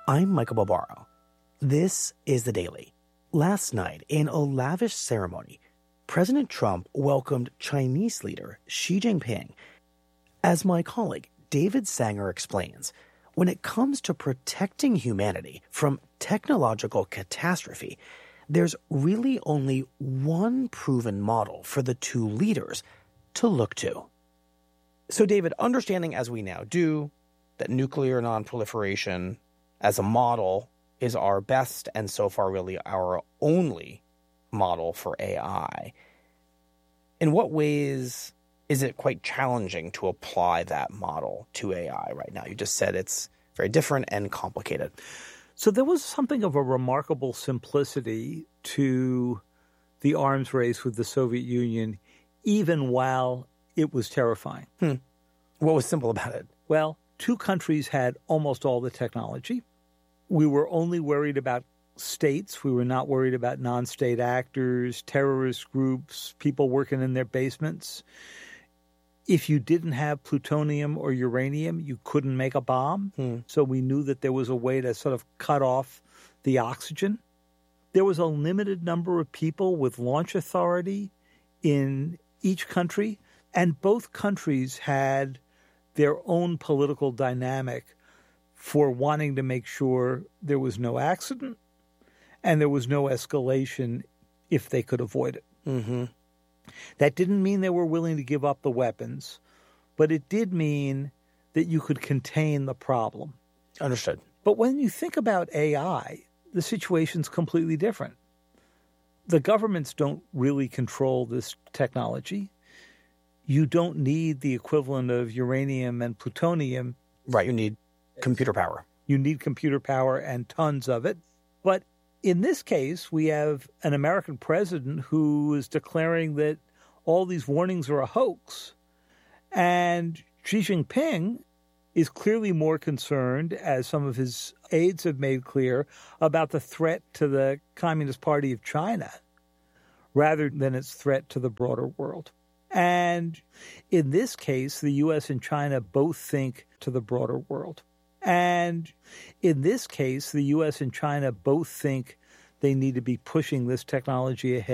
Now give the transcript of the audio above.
I'm Michael Barbaro. This is The Daily. Last night, in a lavish ceremony, President Trump welcomed Chinese leader Xi Jinping. As my colleague David Sanger explains, when it comes to protecting humanity from technological catastrophe, there's really only one proven model for the two leaders to look to. So, David, understanding as we now do that nuclear nonproliferation as a model is our best and so far really our only model for AI, in what ways is it quite challenging to apply that model to AI right now? You just said it's very different and complicated. So there was something of a remarkable simplicity to the arms race with the Soviet Union, even while it was terrifying. What was simple about it? Well, two countries had almost all the technology. We were only worried about states. We were not worried about non-state actors, terrorist groups, people working in their basements. If you didn't have plutonium or uranium, you couldn't make a bomb. So we knew that there was a way to sort of cut off the oxygen. There was a limited number of people with launch authority in each country, and both countries had their own political dynamic for wanting to make sure there was no accident and there was no escalation if they could avoid it. That didn't mean they were willing to give up the weapons, but it did mean that you could contain the problem. Understood. But when you think about AI, the situation's completely different. The governments don't really control this technology. You don't need the equivalent of uranium and plutonium. Right, you need computer power. You need computer power and tons of it. But in this case, we have an American president who is declaring that all these warnings are a hoax. And Xi Jinping is clearly more concerned, as some of his aides have made clear, about the threat to the Communist Party of China rather than its threat to the broader world. And in this case, the U.S. and China both think to the broader world. And in this case, the U.S. and China both think they need to be pushing this technology ahead.